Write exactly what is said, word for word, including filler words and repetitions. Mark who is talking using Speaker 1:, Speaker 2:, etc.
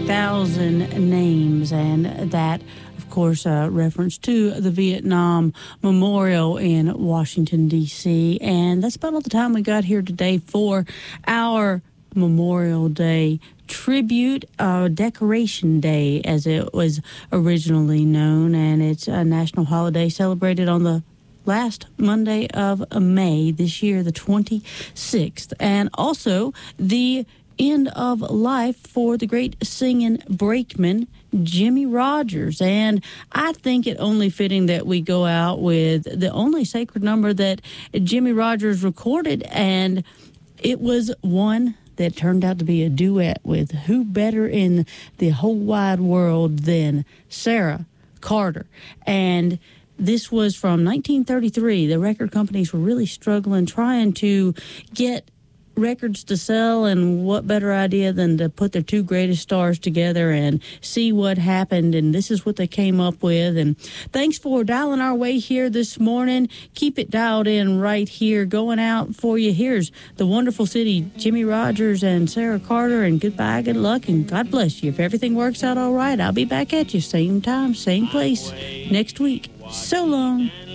Speaker 1: thousand names, and that, of course, uh, reference to the Vietnam Memorial in Washington, D C And that's about all the time we got here today for our Memorial Day tribute, uh, Decoration Day, as it was originally known, and it's a national holiday celebrated on the last Monday of May this year, the twenty-sixth, and also the end of life for the great singing brakeman Jimmie Rodgers. And I think it only fitting that we go out with the only sacred number that Jimmie Rodgers recorded, and it was one that turned out to be a duet with who better in the whole wide world than Sarah Carter. And this was from nineteen thirty-three. The record companies were really struggling, trying to get records to sell, and what better idea than to put their two greatest stars together and see what happened, and this is what they came up with. And thanks for dialing our way here this morning. Keep it dialed in right here. Going out for you, here's the wonderful city, Jimmie Rodgers and Sarah Carter, and goodbye, good luck, and God bless you. If everything works out all right, I'll be back at you same time, same place next week. So long.